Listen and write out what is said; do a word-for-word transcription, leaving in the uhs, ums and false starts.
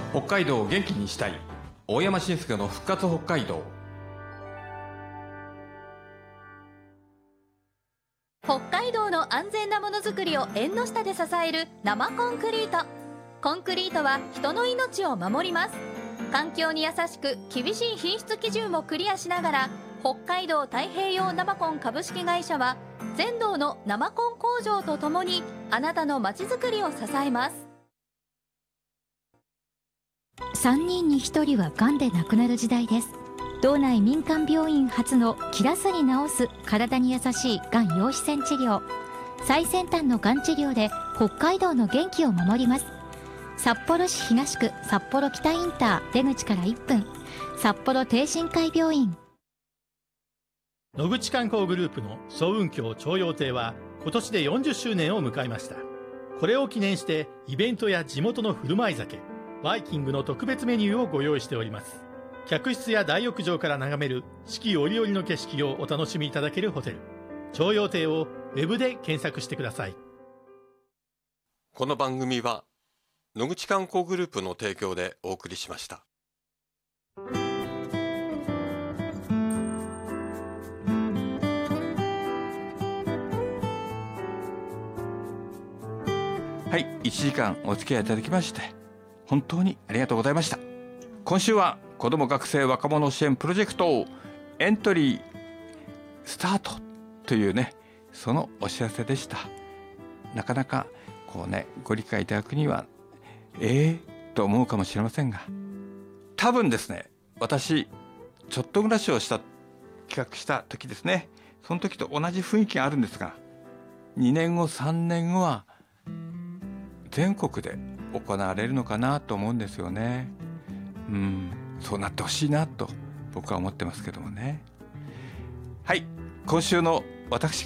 北海道を元気にしたい大山伸介の復活北海道。 北海道の安全なものづくりを縁の下で支える生コンクリート。コンクリートは人の命を守ります。環境に優しく厳しい品質基準をクリアしながら、北海道太平洋生コン株式会社は全道の生コン工場とともにあなたのまちづくりを支えます。 さんにんにひとりはがんで亡くなる時代です。道内民間病院初の切らずに治す体に優しいがん陽子線治療。最先端のがん治療で北海道の元気を守ります。札幌市東区札幌北インター出口からいっぷん、札幌帝神会病院。 野口観光グループの層雲峡朝陽亭は今年でよんじゅっしゅうねんを迎えました。これを記念してイベントや地元の振る舞い酒、バイキングの特別メニューをご用意しております。客室や大浴場から眺める四季折々の景色をお楽しみいただけるホテル、朝陽亭をウェブで検索してください。 この番組は野口観光グループの提供でお送りしました。 はい、いちじかんお付き合いいただきまして本当にありがとうございました。今週は子ども学生若者支援プロジェクトエントリースタートというね、そのお知らせでした。なかなかこうねご理解いただくにはえーと思うかもしれませんが、多分ですね、私ちょっと暮らしをした企画した時ですね、その時と同じ雰囲気があるんですが、にねんごさんねんごは全国で行われるのかなと思うんですよね。うん、そうなってほしいなと僕は思ってますけどもね。はい、今週の私